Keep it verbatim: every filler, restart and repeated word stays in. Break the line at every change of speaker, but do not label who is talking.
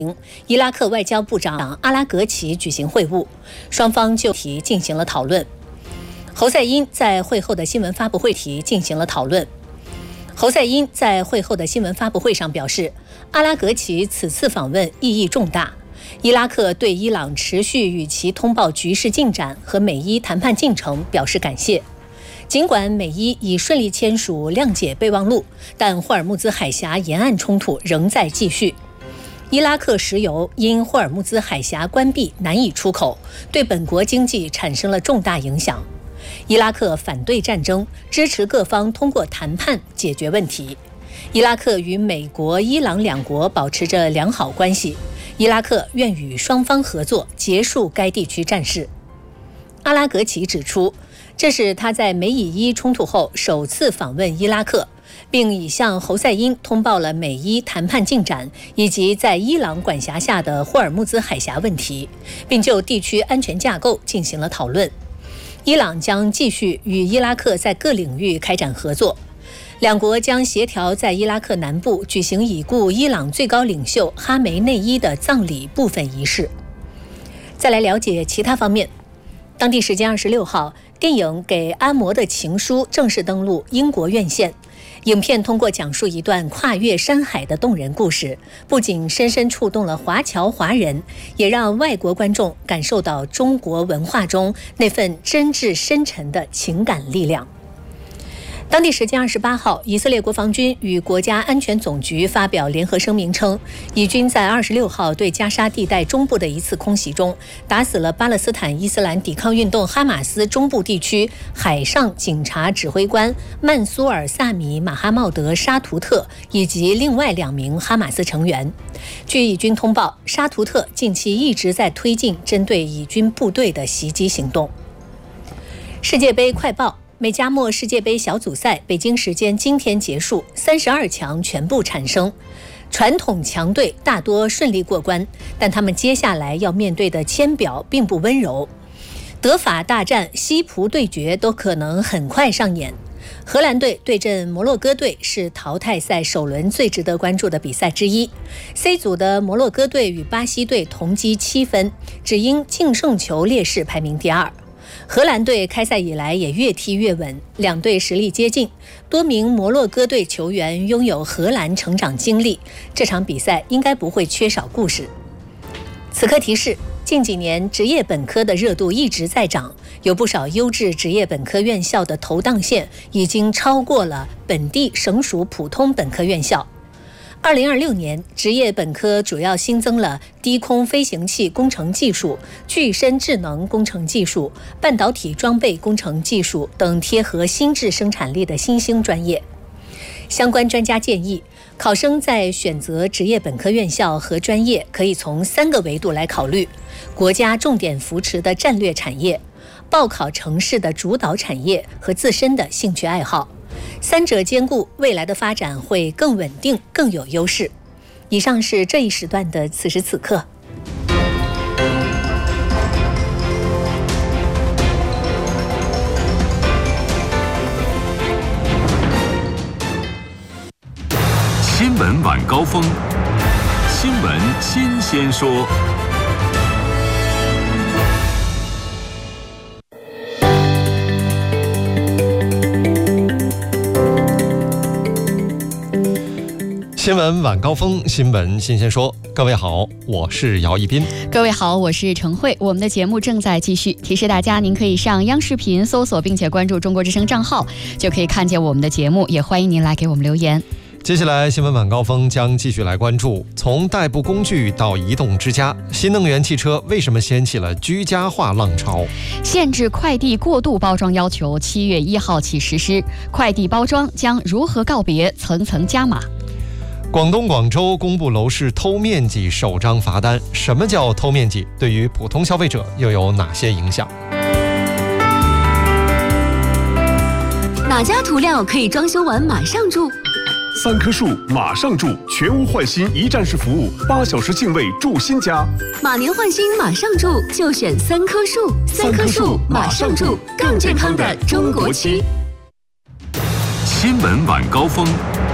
伊拉克外交部长阿拉格齐举行会晤，双方就题进行了讨论。侯赛因在会后的新闻发布会题进行了讨论。侯赛因在会后的新闻发布会上表示，阿拉格齐此次访问意义重大，伊拉克对伊朗持续与其通报局势进展和美伊谈判进程表示感谢。尽管美伊已顺利签署谅解备忘录，但霍尔木兹海峡沿岸冲突仍在继续。伊拉克石油因霍尔木兹海峡关闭难以出口，对本国经济产生了重大影响。伊拉克反对战争，支持各方通过谈判解决问题。伊拉克与美国、伊朗两国保持着良好关系，伊拉克愿与双方合作结束该地区战事。阿拉格齐指出，这是他在美以伊冲突后首次访问伊拉克，并已向侯赛因通报了美伊谈判进展以及在伊朗管辖下的霍尔木兹海峡问题，并就地区安全架构进行了讨论。伊朗将继续与伊拉克在各领域开展合作，两国将协调在伊拉克南部举行已故伊朗最高领袖哈梅内伊的葬礼部分仪式。再来了解其他方面，当地时间二十六号，电影《给阿摩的情书》正式登陆英国院线。影片通过讲述一段跨越山海的动人故事，不仅深深触动了华侨华人，也让外国观众感受到中国文化中那份真挚深沉的情感力量。当地时间二十八号，以色列国防军与国家安全总局发表联合声明称，以军在二十六号对加沙地带中部的一次空袭中，打死了巴勒斯坦伊斯兰抵抗运动哈马斯中部地区海上警察指挥官曼苏尔·萨米·马哈茂德·沙图特以及另外两名哈马斯成员。据以军通报，沙图特近期一直在推进针对以军部队的袭击行动。世界杯快报，美加墨世界杯小组赛北京时间今天结束，三十二强全部产生。传统强队大多顺利过关，但他们接下来要面对的签表并不温柔。德法大战、西葡对决都可能很快上演。荷兰队对阵摩洛哥队是淘汰赛首轮最值得关注的比赛之一。C 组的摩洛哥队与巴西队同积七分，只因净胜球劣势排名第二。荷兰队开赛以来也越踢越稳，两队实力接近，多名摩洛哥队球员拥有荷兰成长经历，这场比赛应该不会缺少故事。此刻提示，近几年职业本科的热度一直在涨，有不少优质职业本科院校的投档线已经超过了本地省属普通本科院校。二零二六年，职业本科主要新增了低空飞行器工程技术、具身智能工程技术、半导体装备工程技术等贴合新质生产力的新兴专业。相关专家建议，考生在选择职业本科院校和专业可以从三个维度来考虑：国家重点扶持的战略产业、报考城市的主导产业和自身的兴趣爱好。三者兼顾，未来的发展会更稳定、更有优势。以上是这一时段的此时此刻。
新闻晚高峰，新闻新鲜说。
新闻晚高峰，新闻新鲜说。各位好，我是姚一斌。
各位好，我是程慧。我们的节目正在继续，提示大家，您可以上央视频搜索并且关注中国之声账号，就可以看见我们的节目。也欢迎您来给我们留言。
接下来新闻晚高峰将继续来关注，从代步工具到移动之家，新能源汽车为什么掀起了居家化浪潮？
限制快递过度包装要求七月一号起实施，快递包装将如何告别层层加码？
广东广州公布楼市偷面积首张罚单，什么叫偷面积？对于普通消费者又有哪些影响？
哪家涂料可以装修完马上住？
三棵树马上住，全屋换新一站式服务，八小时净位住新家。
马年换新马上住，就选三棵树。三棵树马上住，更健康的中国区。
新闻晚高峰。